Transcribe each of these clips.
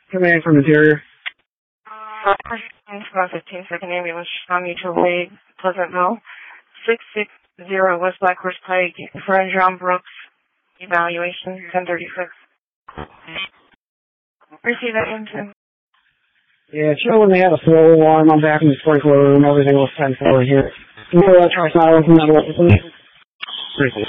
Command from interior. 15-second ambulance on mutual aid, Pleasantville. 660 West Black Horse Pike, friend John Brooks, evaluation, 1036. Receive that into. Yeah, sure when they had a slow alarm, I'm back in the sprinkler room, everything was 10-4 here. Can you pull that truck not from that way, please? Receive.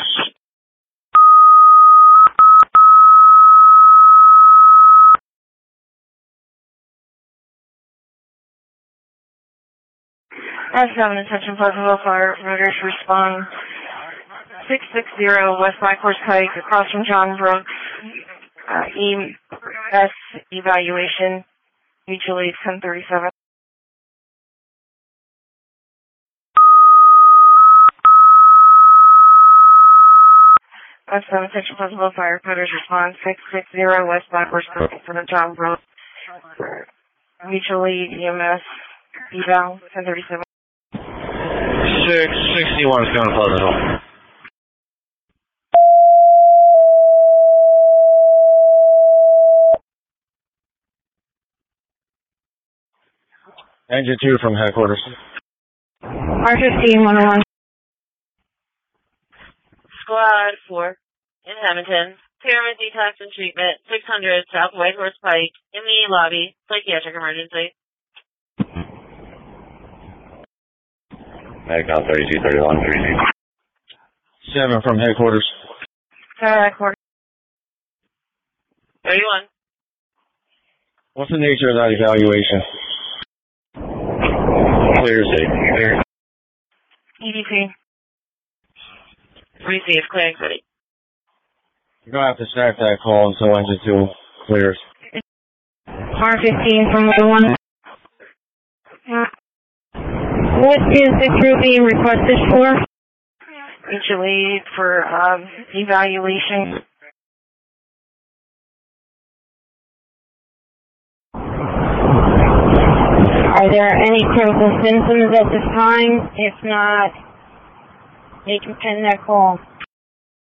That's 7 attention, Pleasantville Fire Motors respond. 660 West Black Horse Pike, across from John Brooks. ES evaluation, mutually 1037. That's 7 attention, Pleasantville Firefighters respond. 660 West Black Horse Pike, from John Brooks. Mutually EMS eval 1037. 661 is going to Pleasantville. Engine 2 from headquarters. R15 101. Squad 4 in Hamilton. Pyramid detox and treatment. 600 South White Horse Pike in the lobby. Psychiatric emergency. Medicom 3231 7 from headquarters. Headquarters. 31. What's the nature of that evaluation? Clear, safe. Clear. EDP. Receive, clearing city. You're going to have to stack that call until engine 2 clears. R15 from 101. What is the crew being requested for? Mutually for evaluation. Are there any critical symptoms at this time? If not, they can pin their call.